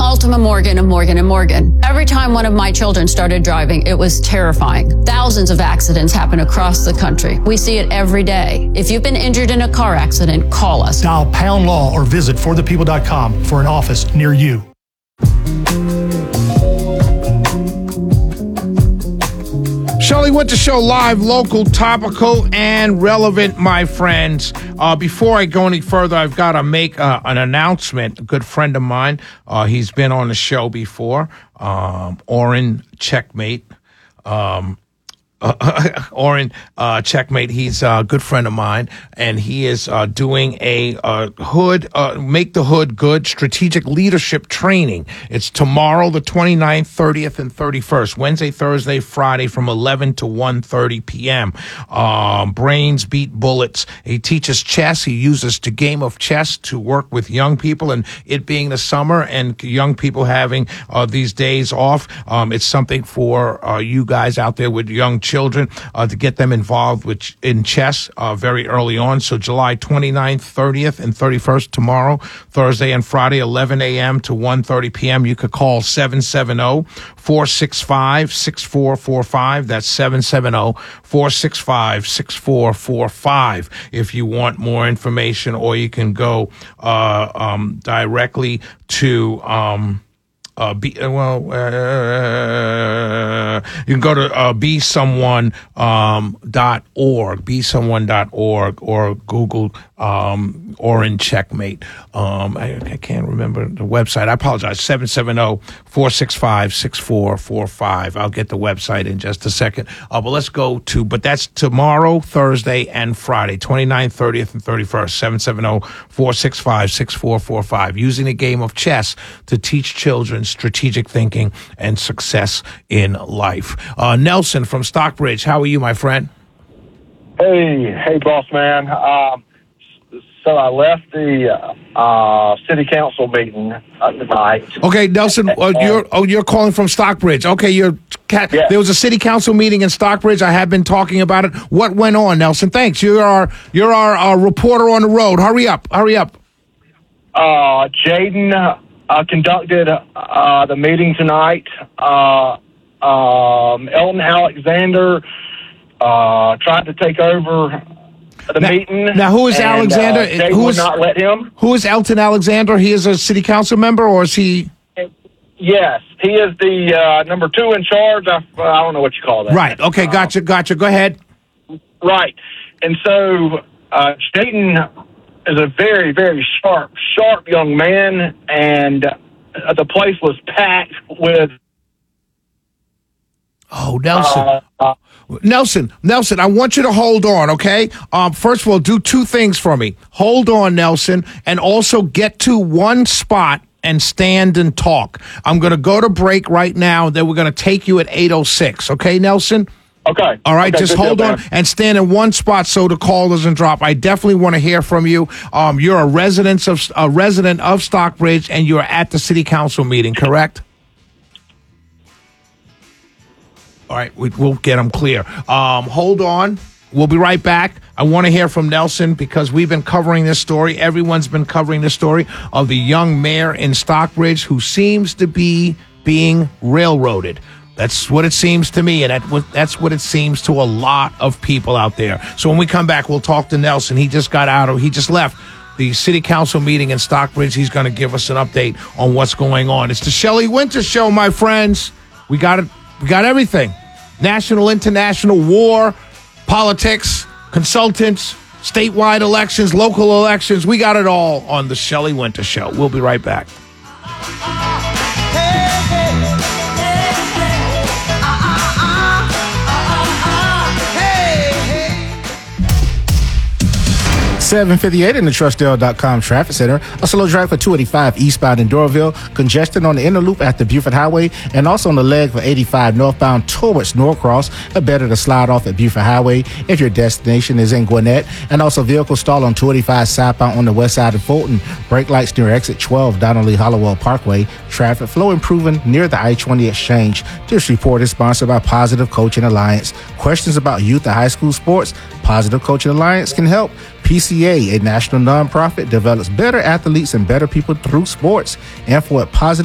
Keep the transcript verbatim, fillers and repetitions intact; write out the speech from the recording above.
Altima Morgan and Morgan and Morgan. Every time one of my children started driving, it was terrifying. Thousands of accidents happen across the country. We see it every day. If you've been injured in a car accident, call us. Dial pound law or visit for the people dot com for an office near you. Shelley Winter Show, live, local, topical, and relevant, my friends. Uh, before I go any further, I've got to make uh, an announcement. A good friend of mine, uh, he's been on the show before, um, Oren Checkmate. Um, Uh, Oren uh, Checkmate, he's a good friend of mine, and he is uh, doing a uh, hood, uh, Make the Hood Good strategic leadership training. It's tomorrow, the twenty-ninth, thirtieth, and thirty-first, Wednesday, Thursday, Friday, from eleven to one thirty p.m. Um, brains beat bullets. He teaches chess. He uses the game of chess to work with young people, and it being the summer and young people having uh, these days off, um, it's something for uh, you guys out there with young children uh, to get them involved with in chess uh, very early on. So July twenty-ninth, thirtieth, and thirty-first, tomorrow, Thursday and Friday, eleven a.m. to one thirty p.m. You could call seven seven zero, four six five, six four four five. That's seven seven zero, four six five, six four four five if you want more information, or you can go uh, um, directly to um, Uh, be, well, uh, you can go to uh, be someone um, dot org, be someone dot org, or Google um, Oren Checkmate. Um, I, I can't remember the website. I apologize. seven seven zero, four six five, six four four five. I'll get the website in just a second. Uh, but let's go to, but that's tomorrow, Thursday, and Friday, twenty-ninth, thirtieth, and thirty-first, seven seven zero, four six five, six four four five. Using a game of chess to teach children strategic thinking and success in life. Uh, Nelson from Stockbridge, how are you, my friend? Hey, hey, boss man. Um, so I left the uh, city council meeting uh, tonight. Okay, Nelson, uh, you're oh you're calling from Stockbridge. Okay, you're cat, yeah. There was a city council meeting in Stockbridge. I have been talking about it. What went on, Nelson? Thanks. You're our you're our uh, reporter on the road. Hurry up, hurry up. Uh, Jaden uh, conducted uh, the meeting tonight. Uh, um, Elton Alexander uh, tried to take over the now, meeting. Now, who is and, Alexander? Uh, they who would is, not let him. Who is Elton Alexander? He is a city council member, or is he? Yes, he is the uh, number two in charge. I, I don't know what you call that. Right. Okay. Gotcha. Gotcha. Go ahead. Right. And so uh, Jaden is a very, very sharp, sharp young man, and uh, the place was packed with. Oh, Nelson. Uh, uh, Nelson, Nelson, I want you to hold on, okay? Um, first of all, do two things for me. Hold on, Nelson, and also get to one spot and stand and talk. I'm going to go to break right now, then we're going to take you at eight oh six, okay, Nelson? Okay. All right, okay, just hold deal, on man. and stand in one spot so the call doesn't drop. I definitely want to hear from you. Um, you're a resident of a resident of Stockbridge, and you're at the city council meeting, correct? All right, we, we'll get them clear. Um, hold on. We'll be right back. I want to hear from Nelson because we've been covering this story. Everyone's been covering this story of the young mayor in Stockbridge who seems to be being railroaded. That's what it seems to me, and that, that's what it seems to a lot of people out there. So when we come back, we'll talk to Nelson. He just got out of, he just left the city council meeting in Stockbridge. He's going to give us an update on what's going on. It's the Shelley Winter Show, my friends. We got it. We got everything. National, international, war, politics, consultants, statewide elections, local elections. We got it all on the Shelley Winter Show. We'll be right back. seven fifty-eight in the Trustdale dot com traffic center. A slow drive for two eighty-five eastbound in Doraville. Congestion on the inner loop at the Buford Highway and also on the leg for eighty-five northbound towards Norcross. A better to slide off at Buford Highway if your destination is in Gwinnett. And also vehicle stall on two eighty-five southbound on the west side of Fulton. Brake lights near exit twelve Donnelly Hollowell Parkway. Traffic flow improving near the I twenty exchange. This report is sponsored by Positive Coaching Alliance. Questions about youth and high school sports? Positive Coaching Alliance can help. P C A, a national nonprofit, develops better athletes and better people through sports. Info at Positive